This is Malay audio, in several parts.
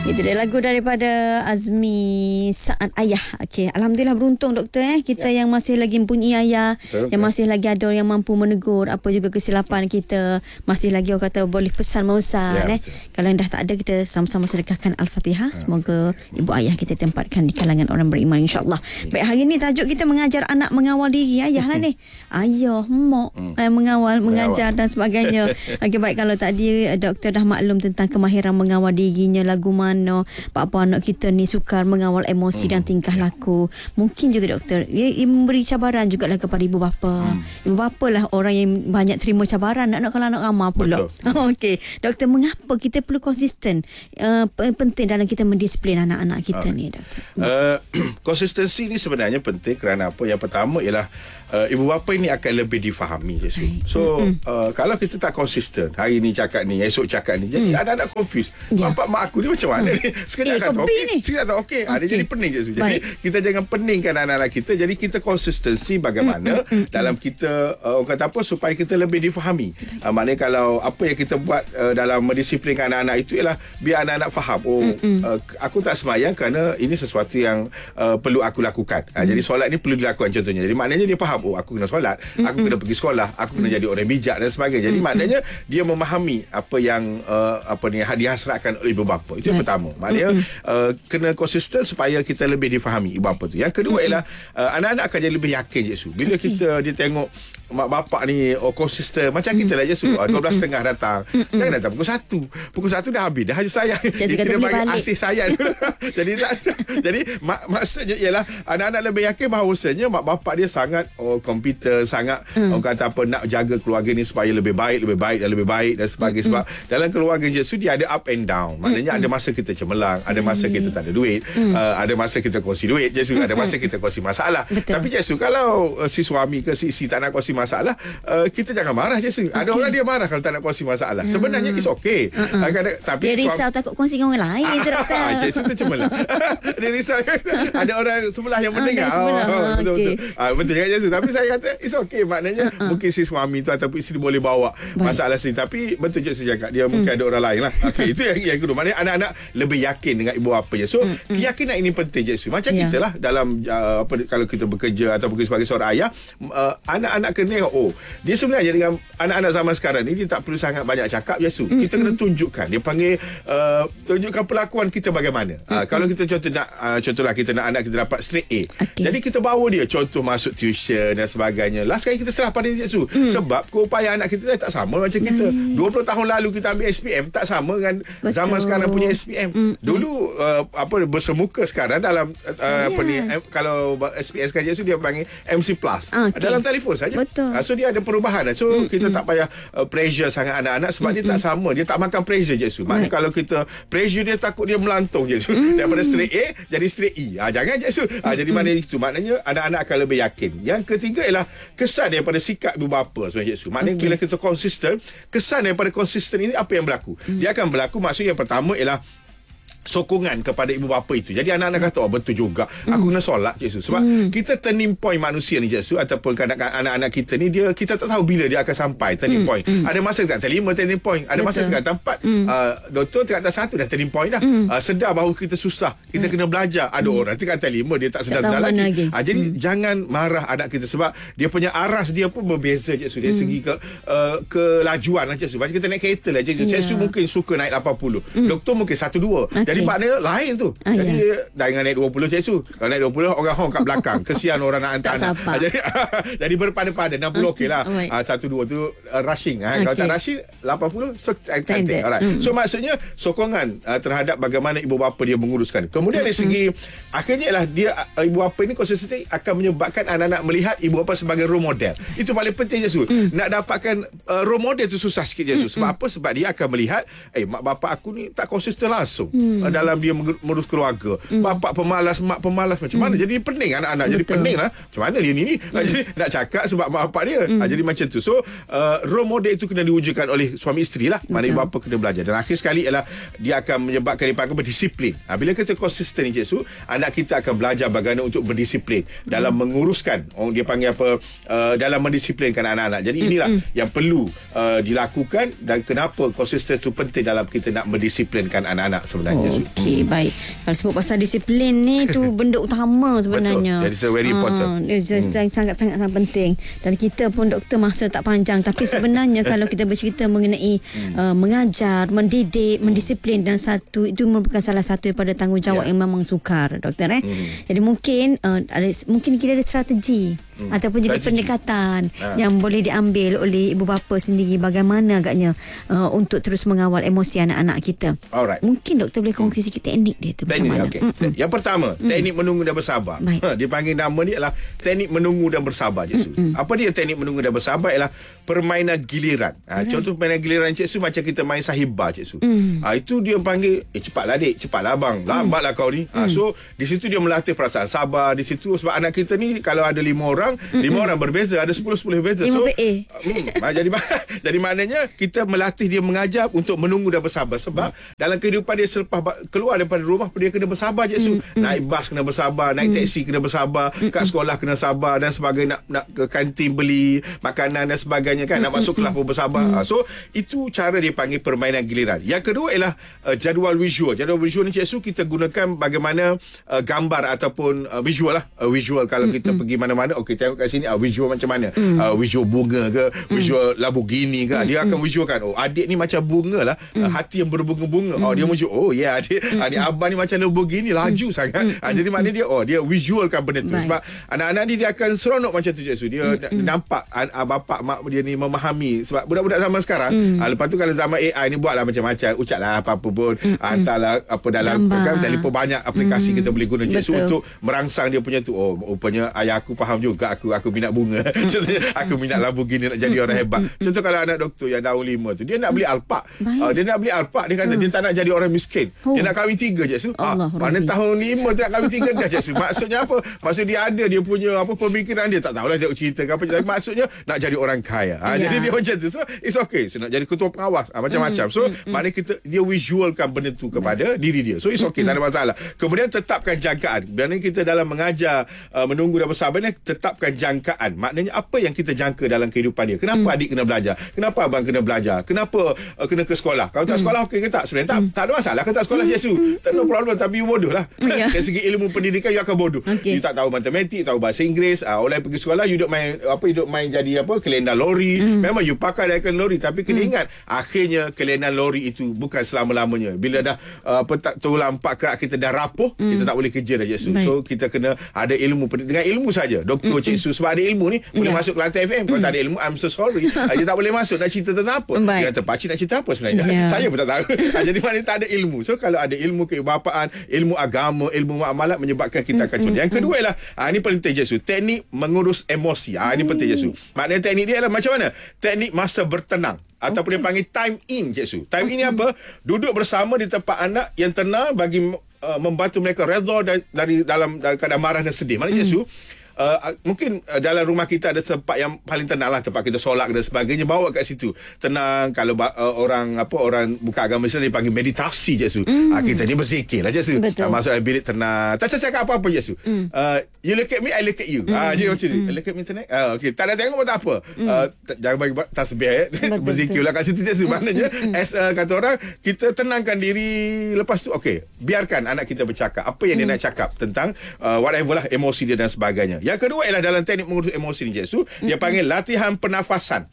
Itu dia lagu daripada Azmi Saad, Ayah. Okey, alhamdulillah beruntung doktor kita yang masih lagi mempunyai ayah, yang masih lagi ada yang mampu menegur apa juga kesilapan kita, masih lagi orang kata boleh pesan membesar Kalau yang dah tak ada, kita sama-sama sedekahkan Al-Fatihah. Semoga ibu ayah kita tempatkan di kalangan orang beriman, insya-Allah. Baik, hari ni tajuk kita mengajar anak mengawal diri. Ayah lah ni. Ayah, mak mengawal, mengajar dan sebagainya. Okey, baik, kalau tadi doktor dah maklum tentang kemahiran mengawal dirinya, lagu mana apa anak kita ni sukar mengawal emosi dan tingkah laku. Mungkin juga doktor ia memberi cabaran jugalah kepada ibu bapa. Ibu bapa lah orang yang banyak terima cabaran nak kalau anak ramah pula. Okey, doktor, mengapa kita perlu konsisten penting dalam kita mendisiplin anak-anak kita ni, doktor? Konsistensi ni sebenarnya penting kerana apa? Yang pertama ialah ibu bapa ini akan lebih difahami. So kalau kita tak konsisten, hari ni cakap ni, esok cakap ni, jadi anak-anak confuse. Bapak mak aku ni macam mana ni? Sekejap kata okey, sekejap kata okey. Dia jadi pening je. Jadi kita jangan peningkan anak-anak kita. Jadi kita konsistensi bagaimana dalam kita orang kata apa, supaya kita lebih difahami. Maknanya kalau apa yang kita buat dalam mendisiplinkan anak-anak itu ialah biar anak-anak faham, aku tak sembahyang kerana ini sesuatu yang perlu aku lakukan. Jadi solat ni perlu dilakukan contohnya. Jadi maknanya dia faham, aku kena solat, aku kena pergi sekolah, aku kena jadi orang bijak dan sebagainya. Jadi maknanya dia memahami apa yang dihasratkan oleh ibu bapa. Itu yang pertama. Maknanya kena konsisten supaya kita lebih difahami ibu bapa tu. Yang kedua ialah anak-anak akan jadi lebih yakin bila dia tengok mak bapak ni konsisten macam kita lah je 12.30 datang. Jangan datang pukul 1 dah habis dah, haju sayang. Itu dia bagi asyik sayang. Jadi maksudnya ialah anak-anak lebih yakin bahawasanya mak bapak dia sangat kompetent, sangat orang kata apa, nak jaga keluarga ni supaya lebih baik dan sebagainya. Sebab dalam keluarga Yesus dia ada up and down. Maknanya ada masa kita cemerlang, ada masa kita tak ada duit, ada masa kita kongsi duit Yesus, ada masa kita kongsi masalah. Tapi Yesus, kalau si suami ke si isteri tak nak kongsi masalah, kita jangan marah Yesus. Ada orang dia marah kalau tak nak kongsi masalah. Sebenarnya it's okay. Tapi dia risau takut kongsi dengan orang lain. Yesus tu cemerlang. Dia risau ada orang sebelah yang mendengar. Betul. Betul kan Yesus. Tapi saya kata it's okay. Maknanya mungkin si suami tu ataupun isteri boleh bawa masalah sendiri. Tapi betul je saya cakap, dia mungkin ada orang lain lah. Itu yang kedua. Maknanya anak-anak lebih yakin dengan ibu bapanya. So keyakinan ini penting je. Macam kita lah dalam kalau kita bekerja ataupun sebagai seorang ayah, anak-anak kena dia sebenarnya dengan anak-anak zaman sekarang ni, dia tak perlu sangat banyak cakap Yesus. Kita kena tunjukkan. Dia panggil tunjukkan perlakuan kita bagaimana. Kalau kita contohlah kita nak anak kita dapat straight A. Jadi kita bawa dia contoh masuk tuition dan sebagainya. Last kali kita serah pada Yesus. Sebab keupayaan anak kita tak sama macam kita. 20 tahun lalu kita ambil SPM tak sama dengan zaman sekarang punya SPM. Dulu bersemuka sekarang dalam kalau SPM sekarang Yesus dia panggil MC Plus. Dalam telefon saja. So dia ada perubahan. So kita tak payah pressure sangat anak-anak sebab dia tak sama. Dia tak makan pressure Yesus. Maknanya kalau kita pressure dia, takut dia melantung Yesus. Daripada straight A jadi straight E. Jangan Yesus. Jadi mana itu. Maknanya anak-anak akan lebih yakin. Yang ketiga ialah kesan daripada sikap ibu bapa sebenarnya Yesus. Maknanya bila kita konsisten, kesan daripada konsisten ini apa yang berlaku? Dia akan berlaku, maksudnya yang pertama ialah sokongan kepada ibu bapa itu. Jadi anak-anak kata betul juga, aku kena solat Yesus. Sebab kita turning point manusia ni Yesus, ataupun kadang-kadang anak-anak kita ni kita tak tahu bila dia akan sampai turning point. Ada masa kat 5 turning point, ada masa kat 4. Doktor kat 1 dah turning point dah. Sedar bahawa kita susah, kita kena belajar. Ada orang kat 5 dia tak sedar-sedar lagi. Jadi jangan marah anak kita sebab dia punya aras dia pun berbeza Yesus. Dari segi kelajuan lah Yesus. Macam kita naik kereta lah Yesus. Yesus mungkin suka naik 80. Doktor mungkin 1-2. Jadi maknanya lain tu. Jadi jangan naik 20 Yesus. Kalau naik 20 orang honk kat belakang. Kesian orang nak hantar anak. Jadi berpada-pada 60 okey lah. 1-2 tu rushing. Kalau tak rushing 80 cantik. So maksudnya sokongan terhadap bagaimana ibu bapa dia menguruskan. Kemudian dari segi akhirnya lah dia ibu bapa ini konsisten akan menyebabkan anak-anak melihat ibu bapa sebagai role model. Itu paling penting Yesus. Nak dapatkan role model tu susah sikit Yesus. Sebab apa? Sebab dia akan melihat mak bapak aku ni tak konsisten langsung dalam dia mengurus keluarga. Bapak pemalas, mak pemalas, macam mana? Jadi pening anak-anak. Jadi pening lah. Macam mana dia ni? Jadi nak cakap sebab mak bapak dia. Jadi macam tu. So role model itu kena diwujudkan oleh suami isteri lah. Mana ibu bapa kena belajar. Dan akhir sekali ialah dia akan menyebabkan dia berdisiplin. Bila kita konsisten ni Yesus, anak kita akan belajar bagaimana untuk berdisiplin dalam menguruskan, dia panggil apa, dalam mendisiplinkan anak-anak. Jadi inilah yang perlu dilakukan dan kenapa konsisten itu penting dalam kita nak mendisiplinkan anak-anak sebenarnya. Okey, baik. Kalau sebut pasal disiplin ni tu benda utama sebenarnya. Betul. Jadi very important. Sangat-sangat penting. Dan kita pun doktor masa tak panjang, tapi sebenarnya kalau kita bercerita mengenai mengajar, mendidik, mendisiplin dan satu itu merupakan salah satu daripada tanggungjawab yang memang sukar doktor Jadi mungkin kita ada strategi ataupun juga pendekatan yang boleh diambil oleh ibu bapa sendiri bagaimana agaknya untuk terus mengawal emosi anak-anak kita. Alright. Mungkin doktor boleh kongsi sikit teknik dia tu macam mana? Okay. Yang pertama, teknik menunggu dan bersabar. Dia panggil nama dia adalah teknik menunggu dan bersabar, Cik Su. Apa dia teknik menunggu dan bersabar? Ialah permainan giliran. Contoh permainan giliran Cik Su macam kita main sahibah, Cik Su. Itu dia panggil, cepatlah adik, cepatlah abang, lambatlah kau ni. So di situ dia melatih perasaan sabar. Di situ sebab anak kita ni kalau ada 5 orang berbeza, ada 10 berbeza. So jadi maknanya kita melatih dia mengajar untuk menunggu dan bersabar. Sebab dalam kehidupan dia selepas keluar daripada rumah, dia kena bersabar, Cik Su. Naik bas kena bersabar, naik teksi kena bersabar, kat sekolah kena sabar dan sebagainya, nak ke kantin beli makanan dan sebagainya kan, nak masuk kelas pun bersabar. So itu cara dia panggil permainan giliran. Yang kedua ialah jadual visual. Jadual visual ni, Cik Su, kita gunakan bagaimana gambar ataupun visual lah. Visual kalau kita pergi mana-mana, okey, tengok kat sini visual macam mana. Visual bunga ke, visual Lamborghini ke, dia akan visualkan, adik ni macam bunga lah, hati yang berbunga-bunga. Dia muncul, adik ni abang ni macam Lamborghini, laju sangat. Jadi maknanya dia visualkan benda tu. Sebab anak-anak ni dia akan seronok macam tu, Cik Su. Dia nampak bapak mak dia ni memahami. Sebab budak-budak zaman sekarang, lepas tu kalau zaman AI ni buatlah macam-macam, ucaplah apa-apa pun, hantarlah apa dalam kan, telefon, banyak aplikasi kita boleh guna, Cik Su, untuk merangsang dia punya tu. Rupanya ayah aku faham juga, aku minat bunga. Aku minat Lamborghini, nak jadi orang hebat. Contoh kalau anak doktor yang tahun 5 tu, dia nak beli Alphard. Dia nak beli Alphard, dia kata dia tak nak jadi orang miskin. Dia nak kahwin 3, Cik Su. Mana tahun 5 tu nak kahwin 3 dah, Cik Su. Maksudnya apa? Maksud dia ada dia punya pemikiran dia, tak tahulah tengok cerita ke apa. Maksudnya nak jadi orang kaya. Jadi dia macam tu. So it's okay. So nak jadi ketua pengawas, macam-macam. So maknanya dia visualkan benda tu kepada diri dia. So it's okay, tak ada masalah. Kemudian tetapkan jangkaan. Biasanya kita dalam mengajar menunggu dan bersabar ni, tetapkan jangkaan. Maknanya apa yang kita jangka dalam kehidupan dia. Kenapa adik kena belajar? Kenapa abang kena belajar? Kenapa kena ke sekolah? Kalau tak sekolah okey ke tak? Sebenarnya tak ada masalah ke tak sekolah, Cik Su. Tak ada problem, tapi you bodoh lah. Dari segi ilmu pendidikan you akan bodoh. You tak tahu matematik, tahu bahasa Inggeris, oleh pergi sekolah you duk main jadi kelendar lori. Memang you pakai dari kelendar lori, tapi kena ingat akhirnya kelendar lori itu bukan selama-lamanya. Bila dah tulang 4 kerak kita dah rapuh, kita tak boleh kerja dah, Cik Su. So kita kena ada ilmu, dengan ilmu saja. Doktor, Cik Su, sebab ada ilmu ni boleh masuk Kelantan FM. Kalau tak ada ilmu, I'm so sorry. Dia tak boleh masuk. Nak cerita tentang apa? Dia kata, pakcik nak cerita apa sebenarnya? Saya pun tak tahu. Jadi maknanya tak ada ilmu. So kalau ada ilmu keibapaan, ilmu agama, ilmu muamalat, menyebabkan kita akan cepat. Yang kedua ialah, ini paling penting, Cik Su, teknik mengurus emosi. Ini penting, Cik Su. Maknanya teknik dia adalah macam mana? Teknik masa bertenang. Ataupun dia panggil time in, Cik Su. Time in ni apa? Duduk bersama di tempat anak yang tenang bagi membantu mereka redha dari dalam keadaan marah dan sedih. Maknanya, Cik Su, mungkin dalam rumah kita ada tempat yang paling tenang lah, tempat kita solat dan sebagainya, bawa kat situ tenang. Kalau orang bukan agama Islam, dia panggil meditasi, Cik Su. Kita ni berzikir lah, Cik Su. Masuk dalam bilik tenang, tak cakap apa-apa, Cik Su. You look at me, I look at you. Jadi macam ni, look at me tonight. Okay, tak nak tengok pun tak apa. Jangan bagi tasbih, berzikir lah kat situ, Cik Su. Maknanya kata orang, kita tenangkan diri. Lepas tu biarkan anak kita bercakap apa yang dia nak cakap tentang whatever lah, emosi dia dan sebagainya. Yang kedua ialah dalam teknik mengurus emosi ni, Cik Su, dia panggil latihan pernafasan.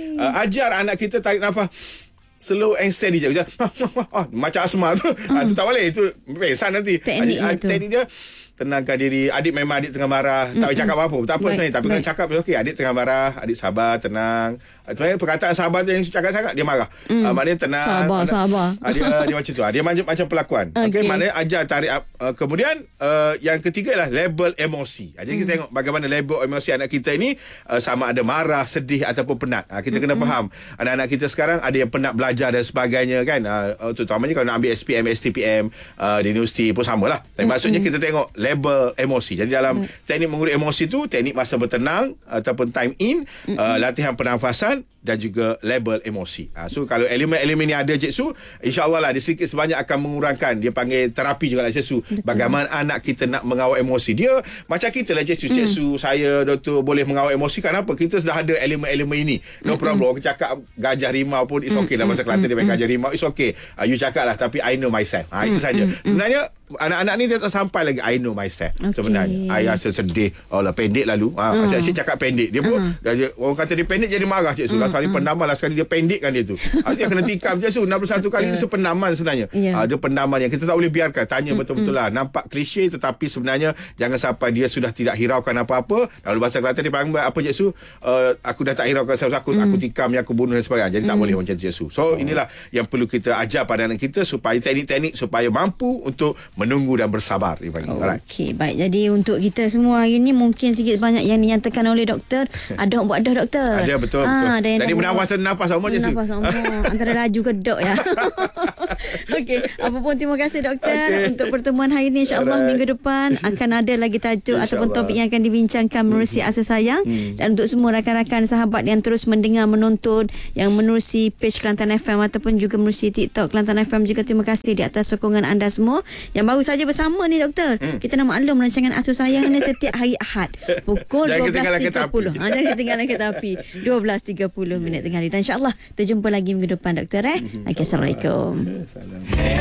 Ajar anak kita tarik nafas slow and steady je. Macam asma tu. Tu tak boleh. Itu pesan nanti. Teknik dia, tenangkan diri. Adik memang adik tengah marah, tak boleh cakap apa-apa. Tak apa sebenarnya. Tapi kalau cakap, okey, adik tengah marah, adik sabar, tenang. Sebenarnya perkataan sabar tu yang cakap sangat, dia marah. Maknanya tenang. Sabar. Dia macam tu. Dia macam pelakuan. Okey, maknanya ajar tarik. Kemudian yang ketiga ialah label emosi. Jadi kita tengok bagaimana label emosi anak kita ini, sama ada marah, sedih ataupun penat. Kita kena faham. Anak-anak kita sekarang ada yang penat belajar dan sebagainya kan. Terutamanya kalau nak ambil SPM, STPM di universiti pun samalah. Tapi maksudnya kita tengok label emosi. Jadi dalam teknik mengurus emosi tu, teknik masa bertenang ataupun time in, latihan pernafasan, dan juga label emosi. So kalau elemen-elemen ni ada Cik Su, insya-Allah lah dia sedikit sebanyak akan mengurangkan, dia panggil terapi juga lah Cik Su. Bagaimana anak kita nak mengawal emosi. Dia macam kita lah Cik Su. Cik Su, saya, doktor boleh mengawal emosi. Kenapa? Kita sudah ada elemen-elemen ini. No problem. Orang cakap gajah rimau pun it's okay lah. Bahasa Kelantan dia panggil gajah rimau, it's okay. You cakap lah, tapi I know myself. Itu saja. Sebenarnya anak-anak ni dia tak sampai lagi I know myself. Sebenarnya I rasa sedih. Allah, pendek lalu. Asyik cakap pendek. Dia pun orang kata dia pendek jadi marah Cik Su. Sekali pendaman lah, sekali dia pendekkan dia tu. Dia kena tikam Cik Su 61 kali. Itu sependaman sebenarnya. Dia pendaman yang kita tak boleh biarkan. Tanya betul-betul lah. Nampak klise tetapi sebenarnya jangan sampai dia sudah tidak hiraukan apa-apa. Lalu bahasa Kelantan dia panggil apa Cik Su, aku dah tak hiraukan aku tikam, aku bunuh dan sebagainya. Jadi tak boleh macam Cik Su. So inilah yang perlu kita ajar pada anak kita, supaya teknik-teknik supaya mampu untuk menunggu dan bersabar. Okey, baik. Jadi untuk kita semua hari ni mungkin sikit banyak yang dinyatakan oleh doktor. Ada orang buat dah doktor. Ada betul. Tadi nafas sama je Su. Antara laju ke dok ya. Okey, apa pun terima kasih doktor untuk pertemuan hari ini. InsyaAllah minggu depan akan ada lagi tajuk ataupun topik yang akan dibincangkan menerusi Asuh Sayang. Dan untuk semua rakan-rakan sahabat yang terus mendengar, menonton, yang menerusi page Kelantan FM ataupun juga menerusi TikTok Kelantan FM, juga terima kasih di atas sokongan anda semua. Yang baru saja bersama ni doktor, kita nak maklum rancangan Asuh Sayang ni setiap hari Ahad pukul 12.30. Jangan ketinggalan kereta api. 12.30 tengah hari. Dan insyaAllah terjumpa lagi minggu depan doktor. Assalamualaikum.